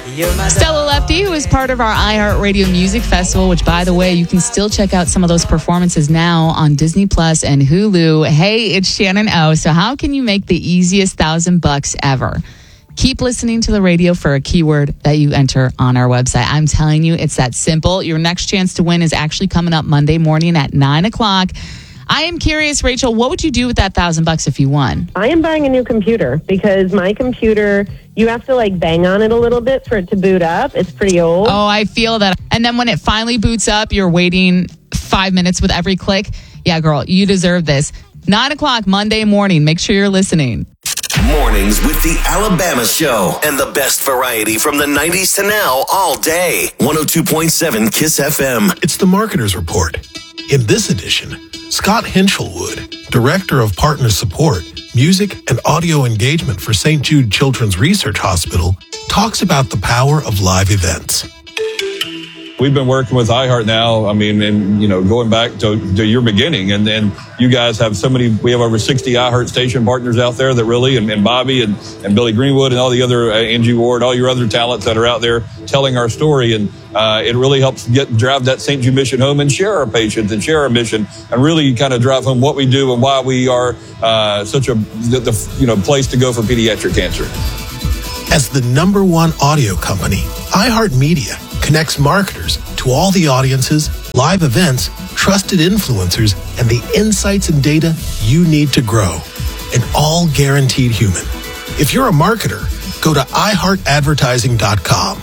Stella Lefty, who is part of our iHeartRadio Music Festival, which, by the way, you can still check out some of those performances now on Disney Plus and Hulu. Hey, it's Shannon O. So how can you make the easiest $1,000 ever? Keep listening to the radio for a keyword that you enter on our website. I'm telling you, it's that simple. Your next chance to win is actually coming up Monday morning at 9 o'clock. I am curious, Rachel, what would you do with that $1,000 if you won? I am buying a new computer because my computer, you have to bang on it a little bit for it to boot up. It's pretty old. Oh, I feel that. And then when it finally boots up, you're waiting 5 minutes with every click. Yeah, girl, you deserve this. 9 o'clock Monday morning. Make sure you're listening. Mornings with the Alabama Show and the best variety from the 90s to now all day. 102.7 KISS FM. It's the Marketer's Report. In this edition, Scott Hinchelwood, Director of Partner Support, Music and Audio Engagement for St. Jude Children's Research Hospital, talks about the power of live events. We've been working with iHeart now, going back to your beginning. And then you guys have we have over 60 iHeart station partners out there that really, and Bobby and Billy Greenwood and all the other, Angie Ward, all your other talents that are out there telling our story. And it really helps drive that St. Jude mission home and share our patients and share our mission and really kind of drive home what we do and why we are such a place to go for pediatric cancer. As the #1 audio company, iHeartMedia connects marketers to all the audiences, live events, trusted influencers, and the insights and data you need to grow. And all guaranteed human. If you're a marketer, go to iHeartAdvertising.com.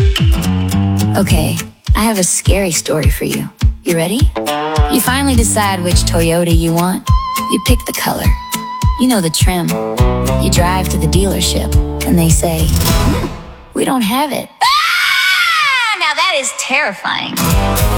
Okay, I have a scary story for you. You ready? You finally decide which Toyota you want. You pick the color. You know the trim. You drive to the dealership, and they say, we don't have it. Now that is terrifying.